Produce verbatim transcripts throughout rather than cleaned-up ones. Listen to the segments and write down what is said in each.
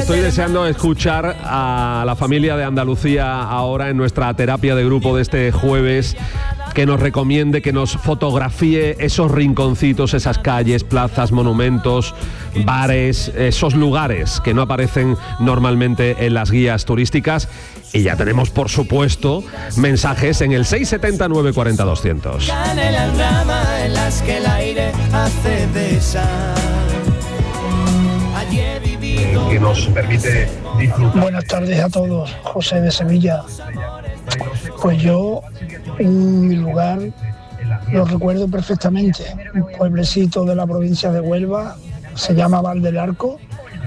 estoy deseando escuchar a la familia de Andalucía ahora en nuestra terapia de grupo de este jueves, que nos recomiende, que nos fotografíe esos rinconcitos, esas calles, plazas, monumentos, bares, esos lugares que no aparecen normalmente en las guías turísticas. Y ya tenemos, por supuesto, mensajes en el seis siete nueve cuatro cero doscientos. Que nos permite disfrutar. Buenas tardes a todos, José de Sevilla. Pues yo, en mi lugar, lo recuerdo perfectamente. Un pueblecito de la provincia de Huelva, se llama Val del Arco,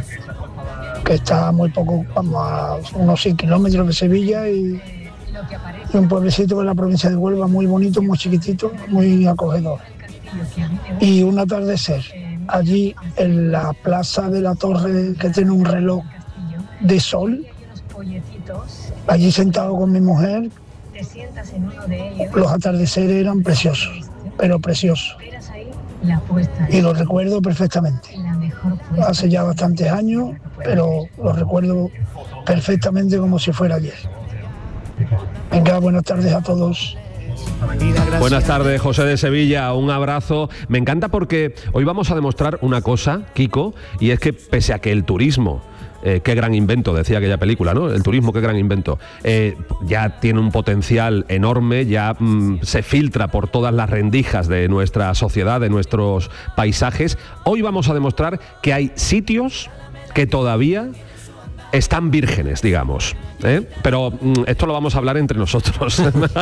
que está muy poco, vamos a unos seis kilómetros de Sevilla, y, y un pueblecito de la provincia de Huelva muy bonito, muy chiquitito, muy acogedor. Y un atardecer allí en la plaza de la Torre, que tiene un reloj de sol, allí sentado con mi mujer. Los atardeceres eran preciosos, pero preciosos. Y lo recuerdo perfectamente. Hace ya bastantes años, pero lo recuerdo perfectamente como si fuera ayer. Venga, buenas tardes a todos. Buenas tardes, José de Sevilla, un abrazo. Me encanta porque hoy vamos a demostrar una cosa, Kiko, y es que pese a que el turismo, eh, qué gran invento, decía aquella película, ¿no? El turismo, qué gran invento, eh, ya tiene un potencial enorme, ya mm, se filtra por todas las rendijas de nuestra sociedad, de nuestros paisajes. Hoy vamos a demostrar que hay sitios que todavía están vírgenes, digamos, ¿eh? Pero mm, esto lo vamos a hablar entre nosotros.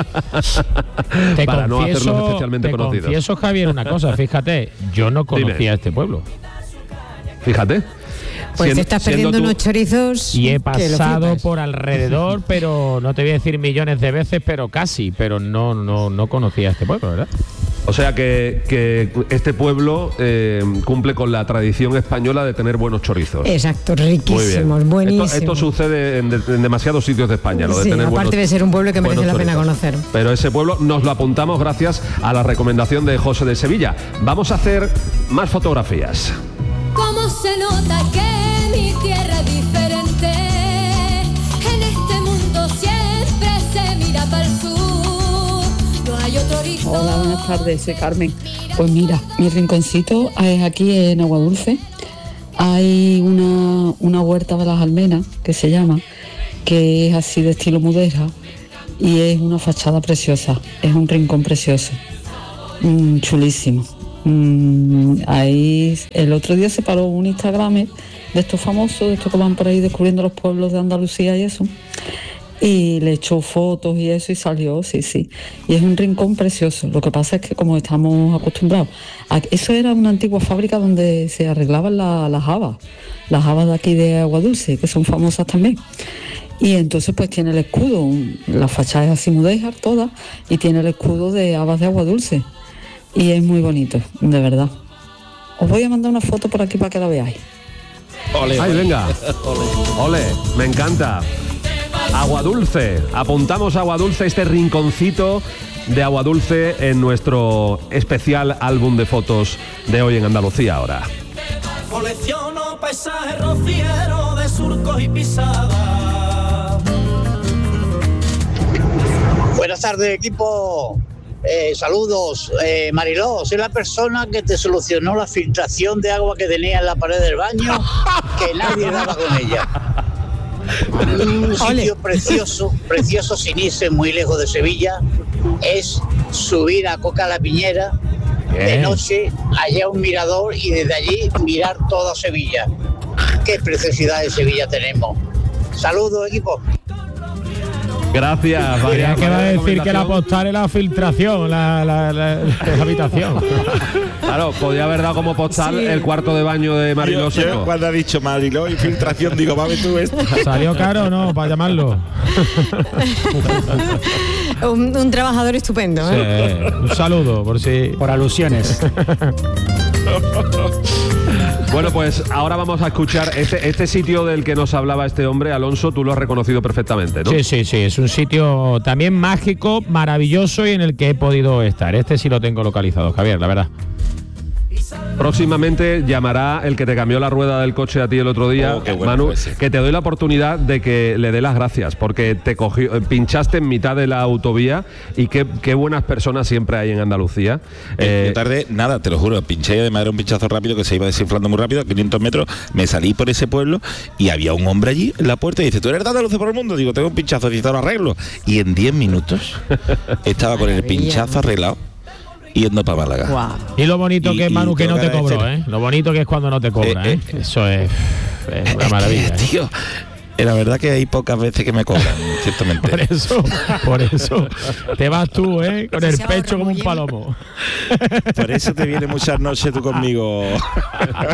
Te para confieso, no hacerlos especialmente te conocidos. confieso, Javier, una cosa, fíjate, yo no conocía Dime. este pueblo. Fíjate. Pues Sien- te estás perdiendo siendo tú- unos chorizos. Y he que lo pasado flipas. por alrededor, pero no te voy a decir millones de veces, pero casi, pero no, no, no conocía este pueblo, ¿verdad? O sea que, que este pueblo eh, cumple con la tradición española de tener buenos chorizos. Exacto, Muy bien. riquísimos, buenísimos. Esto, esto sucede en, de- en demasiados sitios de España, lo de Sí, tener aparte buenos, de ser un pueblo que merece buenos la pena chorizos. conocer. Pero ese pueblo nos lo apuntamos gracias a la recomendación de José de Sevilla. Vamos a hacer más fotografías. ¿Cómo se nota que mi tierra es diferente? En este mundo siempre se mira para el sur. No hay otro horizonte. Hola, buenas tardes, soy Carmen. Pues mira, mi rinconcito es aquí en Aguadulce. Hay una, una huerta de las almenas, que se llama, que es así de estilo mudéjar, y es una fachada preciosa, es un rincón precioso, mm, chulísimo. Mm, ahí el otro día se paró un Instagramer de estos famosos, de estos que van por ahí descubriendo los pueblos de Andalucía y eso, y le echó fotos y eso y salió, sí, sí. Y es un rincón precioso. Lo que pasa es que como estamos acostumbrados, a, eso era una antigua fábrica donde se arreglaban la, las habas, las habas de aquí de Aguadulce, que son famosas también. Y entonces pues tiene el escudo, la fachada es así mudéjar toda, y tiene el escudo de habas de Aguadulce. Y es muy bonito, de verdad. Os voy a mandar una foto por aquí para que la veáis. Ole, Ay, venga. Ole. Ole, me encanta. Aguadulce. Apuntamos a Aguadulce, este rinconcito de Aguadulce en nuestro especial álbum de fotos de hoy en Andalucía ahora. Colecciono paisajes rocieros de surcos y pisadas. Buenas tardes, equipo. Eh, saludos, eh, Mariló, soy la persona que te solucionó la filtración de agua que tenía en la pared del baño, que nadie daba con ella. Un sitio precioso, precioso sin irse muy lejos de Sevilla, es subir a Coca la Piñera de noche, allá un mirador y desde allí mirar toda Sevilla. Qué preciosidad de Sevilla tenemos. Saludos, equipo. Gracias, María. ¿Qué va a decir que la recomendación. postal es la filtración, la, la, la, la habitación? Claro, podía haber dado como postal Sí. el cuarto de baño de Mariló Yo, yo Seco. cuando ha dicho Mariló infiltración, digo, mami, tú esto. ¿Salió caro o no para llamarlo? Un, un trabajador estupendo, Sí, ¿eh? un saludo, por si... Por alusiones. Bueno, pues ahora vamos a escuchar este, este sitio del que nos hablaba este hombre, Alonso, tú lo has reconocido perfectamente, ¿no? Sí, sí, sí, es un sitio también mágico, maravilloso y en el que he podido estar. Este sí lo tengo localizado, Javier, la verdad. Próximamente llamará el que te cambió la rueda del coche a ti el otro día, oh, qué bueno, Manu, pues sí. que te doy la oportunidad de que le dé las gracias, porque te cogió, pinchaste en mitad de la autovía y qué, qué buenas personas siempre hay en Andalucía. Eh, Eh, yo tardé, nada, te lo juro, pinché, además era un pinchazo rápido que se iba desinflando muy rápido, quinientos metros, me salí por ese pueblo y había un hombre allí en la puerta y dice, ¿tú eres de Andalucía por el mundo? Digo, tengo un pinchazo, necesito lo arreglo. Y en diez minutos estaba con el pinchazo arreglado yendo para Málaga. Wow. Y lo bonito Y- que es, y Manu, que tengo no que te cobró, agradecer. ¿eh? Lo bonito que es cuando no te cobra, Eh, ¿eh? eh. Eso es, es una Es maravilla. que, ¿eh? tío, eh, la verdad que hay pocas veces que me cobran, ciertamente. Por eso, por eso. Te vas tú, ¿eh? Con el Se ahorra pecho como muy un bien. palomo. Por eso te viene muchas noches tú conmigo.